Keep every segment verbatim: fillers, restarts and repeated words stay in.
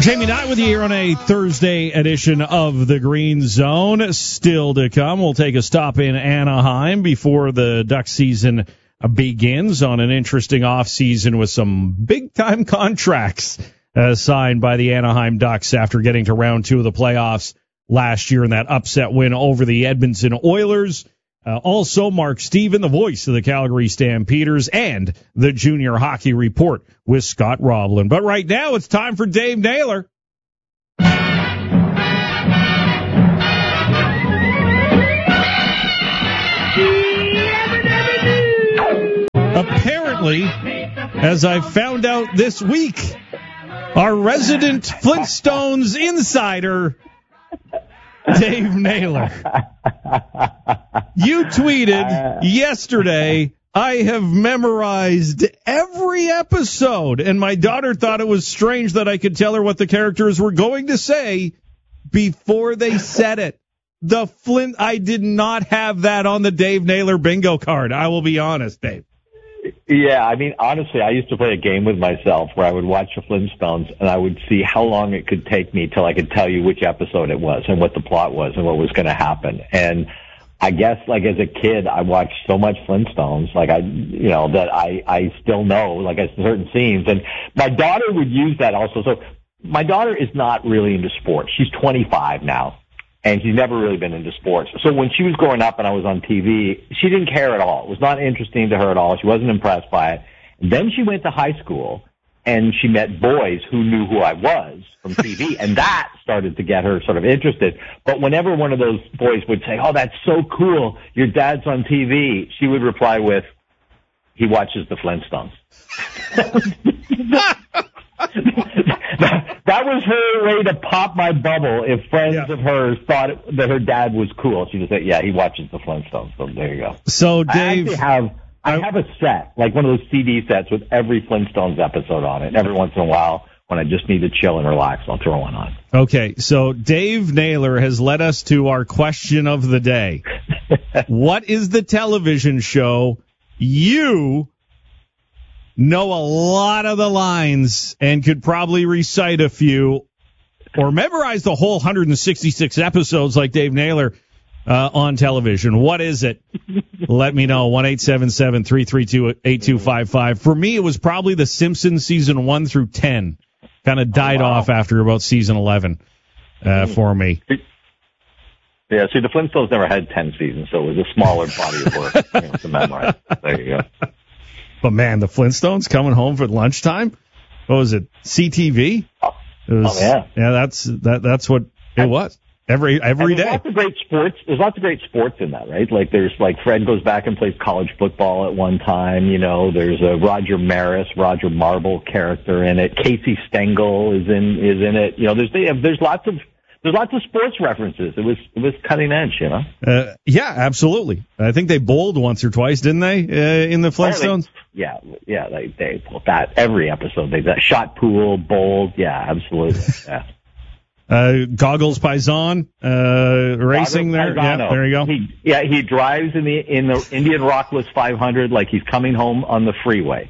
Jamie Knight with you here on a Thursday edition of the Green Zone. Still to come, we'll take a stop in Anaheim before the Duck season begins on an interesting offseason with some big-time contracts uh, signed by the Anaheim Ducks after getting to round two of the playoffs last year in that upset win over the Edmonton Oilers. Uh, also, Mark Steven, the voice of the Calgary Stampeders, and the Junior Hockey Report with Scott Roblin. But right now, it's time for Dave Naylor. Apparently, as I found out this week, our resident Flintstones insider, Dave Naylor. You tweeted yesterday, I have memorized every episode, and my daughter thought it was strange that I could tell her what the characters were going to say before they said it. The Flint, I did not have that on the Dave Naylor bingo card. I will be honest, Dave. Yeah, I mean, honestly, I used to play a game with myself where I would watch the Flintstones and I would see how long it could take me till I could tell you which episode it was and what the plot was and what was going to happen. And I guess, like, as a kid, I watched so much Flintstones, like, I, you know, that I, I still know, like, certain scenes. And my daughter would use that also. So my daughter is not really into sports. She's twenty-five now. And she's never really been into sports. So when she was growing up and I was on T V, she didn't care at all. It was not interesting to her at all. She wasn't impressed by it. And then she went to high school and she met boys who knew who I was from T V, and that started to get her sort of interested. But whenever one of those boys would say, "Oh, that's so cool, your dad's on T V," she would reply with, "He watches the Flintstones." That was her way to pop my bubble. If friends yeah. of hers thought it, that her dad was cool, she would say, "Yeah, he watches the Flintstones." So there you go. So Dave, I actually have I have a set, like one of those C D sets with every Flintstones episode on it. And every once in a while, when I just need to chill and relax, I'll throw one on. Okay, so Dave Naylor has led us to our question of the day. What is the television show you know a lot of the lines and could probably recite a few or memorize the whole one hundred sixty-six episodes like Dave Naylor uh, on television? What is it? Let me know. one eight seven seven, three three two, eight two five five. For me, it was probably The Simpsons season one through ten. Kind of died oh, wow. off after about season eleven uh, for me. Yeah, see, the Flintstones never had ten seasons, so it was a smaller body of work you know, to memorize. There you go. But, man, the Flintstones coming home for lunchtime? What was it, C T V? Oh, it was, oh yeah. Yeah, that's that. That's what it was. Every every there's day. Lots of great sports. There's lots of great sports in that, right? Like there's like Fred goes back and plays college football at one time. You know, there's a Roger Maris, Roger Marble character in it. Casey Stengel is in is in it. You know, there's there's lots of there's lots of sports references. It was it was cutting edge, you know. Uh, yeah, absolutely. I think they bowled once or twice, didn't they? Uh, in the Flintstones. Yeah, yeah, they they pulled that every episode. They that shot pool, bowled. Yeah, absolutely. Yeah. Uh, Goggles Paisan, uh, racing there. Paisano. Yeah, there you go. He, yeah, he drives in the, in the Indian Rockless five hundred like he's coming home on the freeway.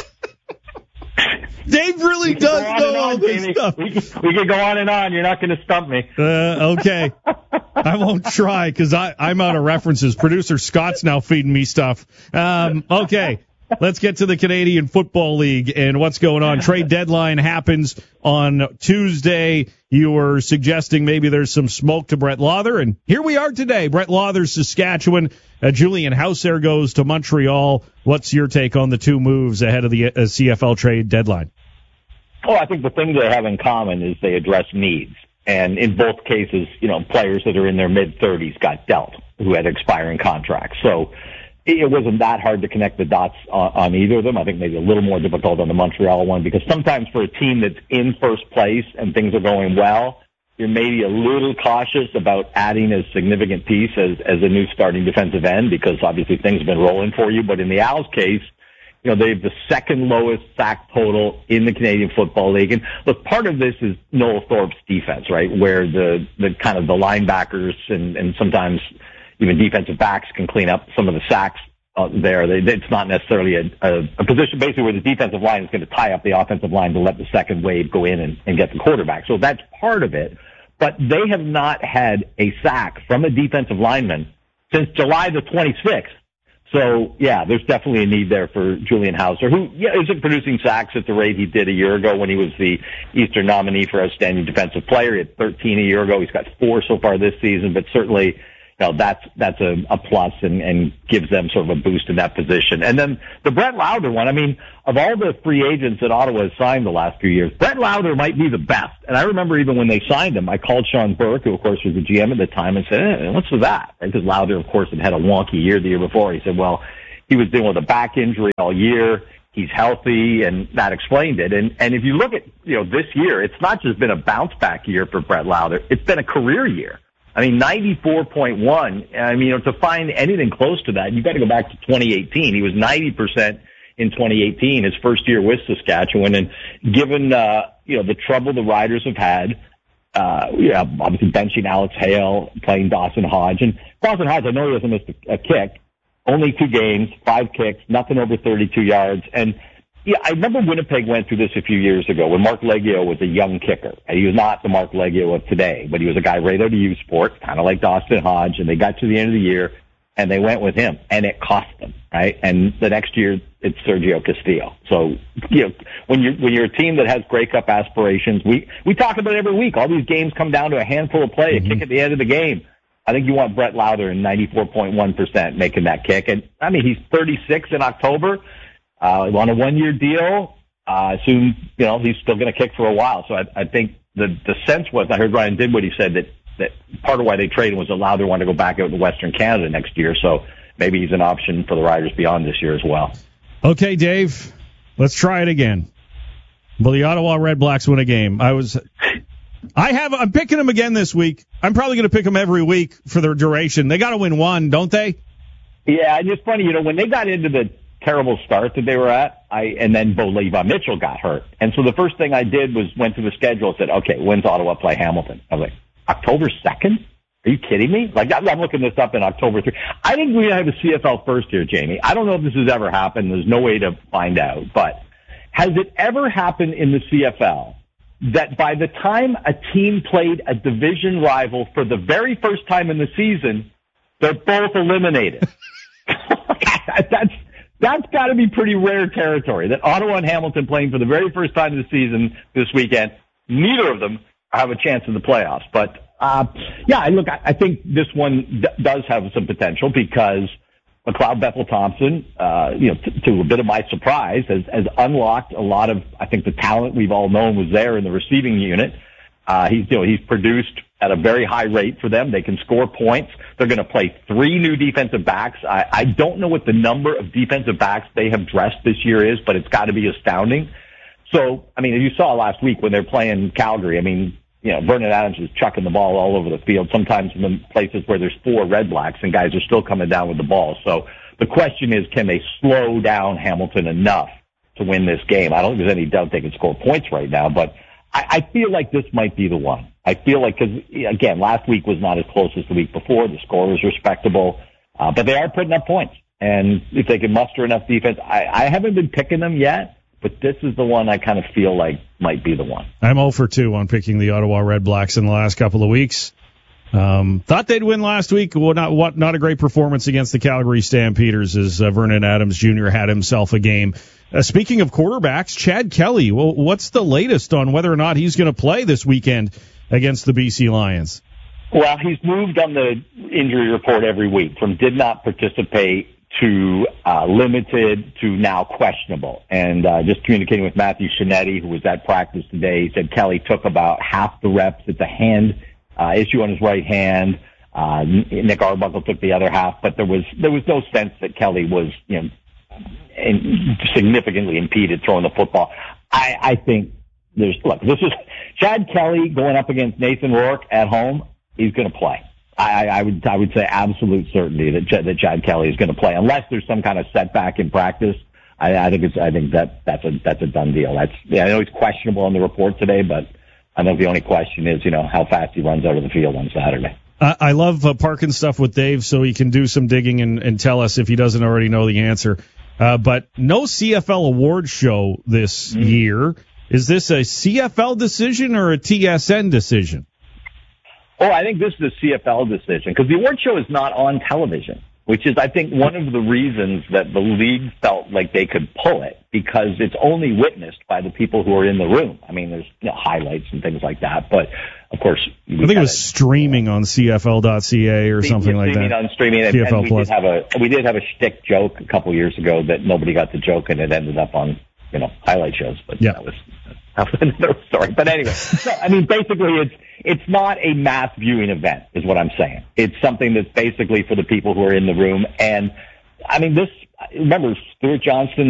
Dave really does know all on, this Jamie. stuff. We can, we can go on and on. You're not going to stump me. Uh, okay. I won't try because I'm out of references. Producer Scott's now feeding me stuff. Um, okay. Let's get to the Canadian Football League and what's going on. Trade deadline happens on Tuesday. You were suggesting maybe there's some smoke to Brett Lauther, and here we are today. Brett Lauther, Saskatchewan. Uh, Julian Hauser goes to Montreal. What's your take on the two moves ahead of the uh, C F L trade deadline? Oh, I think the thing they have in common is they address needs. And in both cases, you know, players that are in their mid-thirties got dealt who had expiring contracts. So it wasn't that hard to connect the dots on, on either of them. I think maybe a little more difficult on the Montreal one because sometimes for a team that's in first place and things are going well, you're maybe a little cautious about adding a significant piece as, as a new starting defensive end because obviously things have been rolling for you. But in the Owls case, you know, they have the second lowest sack total in the Canadian Football League. And look, part of this is Noel Thorpe's defense, right, where the, the kind of the linebackers and, and sometimes even defensive backs can clean up some of the sacks uh, there. They, it's not necessarily a, a, a position basically where the defensive line is going to tie up the offensive line to let the second wave go in and, and get the quarterback. So that's part of it. But they have not had a sack from a defensive lineman since July the twenty-sixth. So, yeah, there's definitely a need there for Julian Hauser, who yeah, isn't producing sacks at the rate he did a year ago when he was the Eastern nominee for Outstanding Defensive Player. He had thirteen a year ago. He's got four so far this season, but certainly, you know, that's that's a, a plus and, and gives them sort of a boost in that position. And then the Brett Lauder one, I mean, of all the free agents that Ottawa has signed the last few years, Brett Lauder might be the best. And I remember even when they signed him, I called Sean Burke, who of course was the G M at the time, and said, eh, what's with that? Because Lauder, of course, had had a wonky year the year before. He said, well, he was dealing with a back injury all year. He's healthy, and that explained it. And and if you look at, you know, this year, it's not just been a bounce back year for Brett Lauder. It's been a career year. I mean, ninety-four point one. I mean, you know, to find anything close to that, you've got to go back to twenty eighteen. He was ninety percent in twenty eighteen, his first year with Saskatchewan. And given, uh, you know, the trouble the Riders have had, uh, yeah, obviously benching Alex Hale, playing Dawson Hodge. And Dawson Hodge, I know he hasn't missed a, a kick. Only two games, five kicks, nothing over thirty-two yards. And yeah, I remember Winnipeg went through this a few years ago when Mark Leggio was a young kicker. And he was not the Mark Leggio of today, but he was a guy right out of U Sport, kind of like Dawson Hodge. And they got to the end of the year, and they went with him, and it cost them, right? And the next year, it's Sergio Castillo. So, you know, when you're, when you're a team that has Grey Cup aspirations, we, we talk about it every week. All these games come down to a handful of play, mm-hmm. a kick at the end of the game. I think you want Brett Lauder in ninety-four point one percent making that kick. And, I mean, he's thirty-six in October. Uh, on a one-year deal, uh, assume, you know, he's still going to kick for a while. So I, I think the, the sense was, I heard Ryan Dinwiddie said that, that part of why they traded was Lauder wanted to go back out to Western Canada next year. So maybe he's an option for the Riders beyond this year as well. Okay, Dave, let's try it again. Will the Ottawa Red Blacks win a game? I was, I have, I'm picking them again this week. I'm probably going to pick them every week for their duration. They got to win one, don't they? Yeah, and it's funny, you know, when they got into the terrible start that they were at, I and then Bo Levi Mitchell got hurt. And so the first thing I did was went to the schedule and said, okay, when's Ottawa play Hamilton? I was like, October second? Are you kidding me? Like, I'm looking this up in October third. I think we have a C F L first here, Jamie. I don't know if this has ever happened. There's no way to find out. But has it ever happened in the C F L that by the time a team played a division rival for the very first time in the season, they're both eliminated? That's That's got to be pretty rare territory, that Ottawa and Hamilton playing for the very first time this season, this weekend, neither of them have a chance in the playoffs. But, uh, yeah, look, I, I think this one d- does have some potential because McLeod Bethel-Thompson, uh, you know, t- to a bit of my surprise, has, has unlocked a lot of, I think, the talent we've all known was there in the receiving unit. Uh, he's, you know, he's produced at a very high rate for them. They can score points. They're going to play three new defensive backs. I, I don't know what the number of defensive backs they have dressed this year is, but it's got to be astounding. So, I mean, as you saw last week when they're playing Calgary, I mean, you know, Vernon Adams is chucking the ball all over the field, sometimes in the places where there's four Red Blacks and guys are still coming down with the ball. So the question is, can they slow down Hamilton enough to win this game? I don't think there's any doubt they can score points right now, but I, I feel like this might be the one. I feel like, because, again, last week was not as close as the week before. The score was respectable, uh, but they are putting up points. And if they can muster enough defense, I, I haven't been picking them yet, but this is the one I kind of feel like might be the one. I'm oh for two on picking the Ottawa Red Blacks in the last couple of weeks. Um, thought they'd win last week. Well, not what, not a great performance against the Calgary Stampeders as uh, Vernon Adams Junior had himself a game. Uh, speaking of quarterbacks, Chad Kelly, well, what's the latest on whether or not he's going to play this weekend against the B C Lions? Well, he's moved on the injury report every week from did not participate to uh, limited to now questionable. And uh, just communicating with Matthew Shinetti, who was at practice today, he said Kelly took about half the reps. It's a hand uh, issue on his right hand. Uh, Nick Arbuckle took the other half, but there was there was no sense that Kelly was, you know, in, significantly impeded throwing the football. I, I think there's look. This is Chad Kelly going up against Nathan Rourke at home. He's going to play. I, I would I would say absolute certainty that Ch- that Chad Kelly is going to play, unless there's some kind of setback in practice. I, I think it's I think that that's a that's a done deal. That's yeah, I know he's questionable on the report today, but I think the only question is, you know, how fast he runs out of the field on Saturday. I, I love uh, parking stuff with Dave so he can do some digging and, and tell us if he doesn't already know the answer. Uh, but no C F L award show this mm. year. Is this a C F L decision or a T S N decision? Oh, I think this is a C F L decision because the award show is not on television, which is, I think, one of the reasons that the league felt like they could pull it because it's only witnessed by the people who are in the room. I mean, there's you know, highlights and things like that, but of course, I think it was streaming on C F L dot C A or something like that. Streaming on streaming, and, C F L and we Plus. did have a we did have a shtick joke a couple years ago that nobody got the joke, and it ended up on you know highlight shows. But yeah. that was that was another story. But anyway, so, I mean, basically, it's it's not a mass viewing event, is what I'm saying. It's something that's basically for the people who are in the room, and I mean, this. Remember, Stuart Johnston